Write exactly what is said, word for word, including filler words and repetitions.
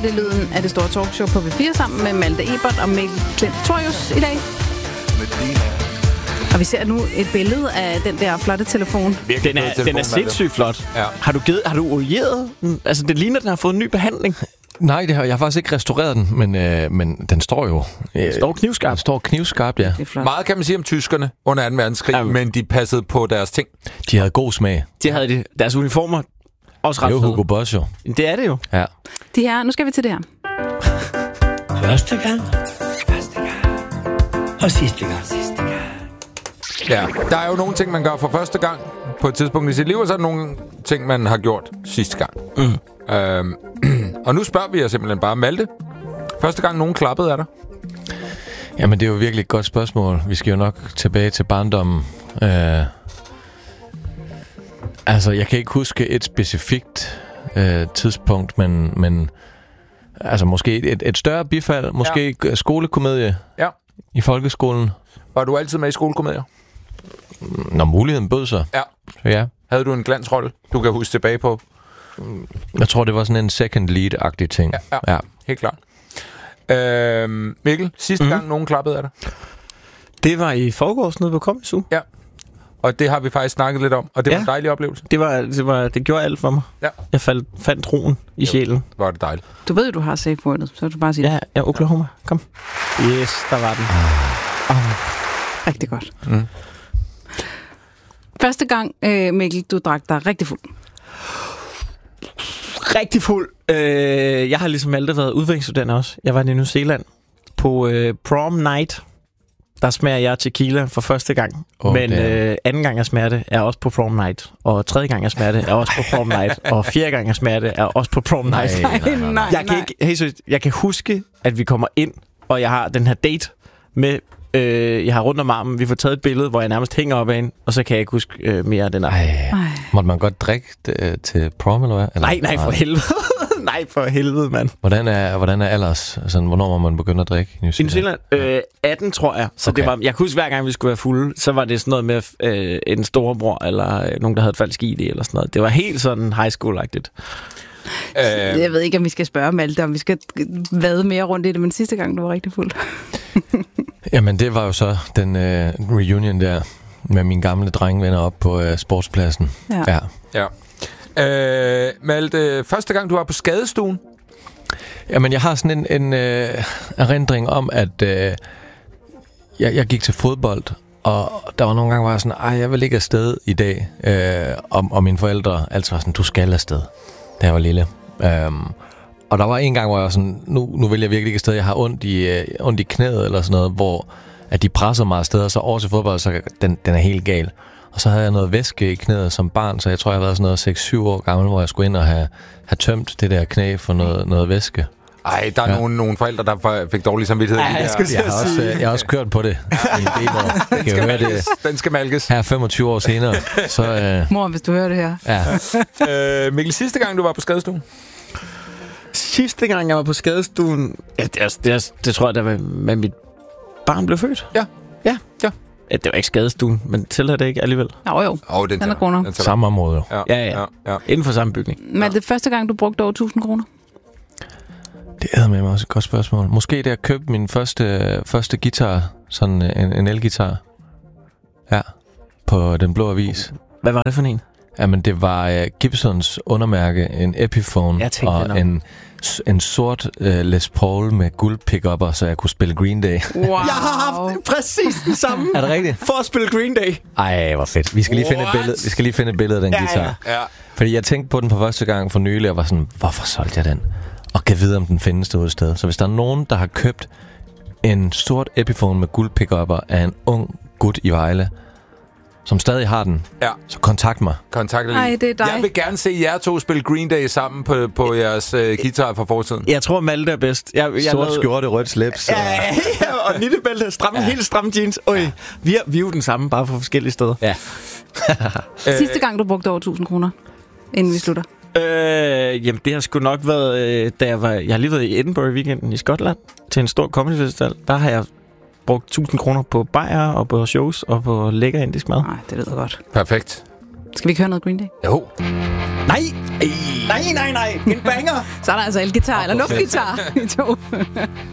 det lyden af det store talkshow på V fire sammen med Malte Ebert og Mikkel Klint Torius i dag. Og vi ser nu et billede af den der flotte telefon. Den er, den er sindssygt flot. Ja. Har du givet, har du olieret den? Altså, det ligner, den har fået en ny behandling. Nej, det har, jeg har faktisk ikke restaureret den, men, øh, men den står jo... Øh, den står knivskarp. Den står knivskarp, ja. Meget kan man sige om tyskerne under anden verdenskrig, ja. Men de passede på deres ting. De havde god smag. De havde de, deres uniformer også ret. Det er jo Hugo Boss, jo. Det er det jo. Ja. De her, nu skal vi til det her. Første gang. Første gang. Og sidste gang. Sidste gang. Ja, der er jo nogle ting, man gør for første gang på et tidspunkt i sit liv, og så er der nogle ting, man har gjort sidste gang. Mm. Øhm, og nu spørger vi jer simpelthen bare, Malte. Første gang nogen klappede af dig? Jamen, det er jo virkelig et godt spørgsmål. Vi skal jo nok tilbage til barndommen. Øh, altså, jeg kan ikke huske et specifikt øh, tidspunkt, men, men altså måske et, et større bifald, måske ja. skolekomedie ja. i folkeskolen. Var du altid med i skolekomedier? Når muligheden bød sig. Ja. Så ja. Havde du en glansrolle, du kan huske tilbage på? Jeg tror, det var sådan en second lead-agtig ting. Ja, ja. ja. Helt klart. Øhm, Mikkel, sidste mm. gang nogen klappede af dig? Det var i forgårs nede på Comedy Zoo. Ja. Og det har vi faktisk snakket lidt om, og det ja. var en dejlig oplevelse. Det, var, det, var, det gjorde alt for mig. Ja. Jeg faldt, fandt roen i jo, sjælen. Var det dejligt. Du ved jo, du har safe wordet, så du bare sige ja, ja, Oklahoma. Kom. Yes, der var den. Oh. Rigtig godt. Mm. Første gang, øh, Mikkel, du drak dig rigtig fuld. Rigtig fuld. Øh, jeg har ligesom aldrig været udvekslingsstudent også. Jeg var i New Zealand på øh, prom night. Der smager jeg tequila for første gang. Okay. Men øh, anden gang jeg smager det er også på prom night. Og tredje gang jeg smager det er også på prom night. Og fjerde gang jeg smager det er også på prom night. Nej, nej, nej, nej. Jeg kan ikke, hey, seriøst, jeg kan huske, at vi kommer ind, og jeg har den her date med... Øh, jeg har rundt om armen. Vi får taget et billede, hvor jeg nærmest hænger op ad en, og så kan jeg ikke huske øh, mere af den aften. Måtte man godt drikke det, til prom, eller hvad? Eller? Nej, nej, for helvede. nej, for helvede, mand. Hvordan er, hvordan er alders? Altså, hvornår må man begynde at drikke i New Zealand? I New Zealand? Øh, atten, tror jeg. Så okay. det var, jeg kunne huske, hver gang vi skulle være fulde, så var det sådan noget med øh, en storebror, eller øh, nogen, der havde et falsk I D, eller sådan noget. Det var helt sådan high school-agtigt. Øh, jeg ved ikke, om vi skal spørge Malte, om vi skal vade mere rundt i det, men sidste gang, du var rigtig fuld. Jamen, det var jo så den øh, reunion der med mine gamle drengvenner op på øh, sportspladsen. Ja. ja. ja. Øh, Malte, første gang, du var på skadestuen? Jamen, jeg har sådan en, en øh, erindring om, at øh, jeg, jeg gik til fodbold, og der var nogle gange, hvor jeg sådan, ej, jeg vil ikke afsted i dag. Øh, og, og mine forældre altid var sådan, du skal afsted, da jeg var lille. Øhm, og der var en gang, hvor jeg var sådan, nu, nu vil jeg virkelig ikke afsted, jeg har ondt i, øh, ondt i knæet eller sådan noget, hvor at de pressede mig afsted, og så over til fodbold, så den, den er helt gal. Og så havde jeg noget væske i knæet som barn, så jeg tror, jeg har været sådan noget seks syv år gammel, hvor jeg skulle ind og have, have tømt det der knæ for noget, noget væske. Ej, der er ja. nogle, nogle forældre, der fik dårlig samvittighed. Ej, jeg, jeg, har også, jeg har også kørt på det i en del år. Den skal, høre det. Den skal malkes. Her femogtyve år senere. Så, øh, Mor, hvis du hører det her. Ja. øh, Mikkel, sidste gang, du var på skadestuen? Sidste gang, jeg var på skadestuen... Ja, det, er, det, er, det tror jeg, der var med mit barn blev født. Ja. Ja. Ja. Ja, det var ikke skadestuen, men tæller det ikke alligevel? Jo, jo. Oh, den den er kroner. Samme område. Ja, ja, ja. ja. Inden for samme bygning. Men er det første gang, du brugte over tusind kroner? Det er med mig også et godt spørgsmål. Måske da jeg købte min første, første guitar, sådan en, en elgitar. Ja, på Den Blå Avis. Hvad var det for en? Jamen, det var uh, Gibsons undermærke, en Epiphone og en, en sort uh, Les Paul med guld pick-upper, så jeg kunne spille Green Day. Wow. Jeg har haft præcis den samme. Er det rigtigt? For at spille Green Day. Ej, hvor fedt. Vi skal lige finde et billede. Vi skal lige finde et billede af den ja, guitar. Ja. Fordi jeg tænkte på den for første gang for nylig, og var sådan, hvorfor solgte jeg den? Og kan vide, om den findes derude et sted. Så hvis der er nogen, der har købt en sort Epiphone med guld pick-upper af en ung gut i Vejle, som stadig har den, ja. så kontakt mig. Kontakt Ej, det er dig. Jeg vil gerne se jer to spille Green Day sammen på, på jeres uh, guitar fra fortiden. Jeg tror, Malte er bedst. Jeg, jeg Sort lavede... skjorte, rødt slips. Ja, ja, og nittebælte, stramme, ja. Helt stramme jeans. Øj, ja. vi, er, vi er jo den samme, bare på forskellige steder. Ja. Sidste gang, du brugte over tusind kroner, inden vi slutter? Øh, jamen, det har sgu nok været, øh, da jeg var... Jeg har lige været i Edinburgh i weekenden i Skotland til en stor comedy festival. Der har jeg brugt tusind kroner på bajer og på shows og på lækker indisk mad. Nej, det lyder godt. Perfekt. Skal vi ikke høre noget Green Day? Jo. Nej! Ej. Nej, nej, nej. En banger. Så er der altså elgitar eller luftgitar i to.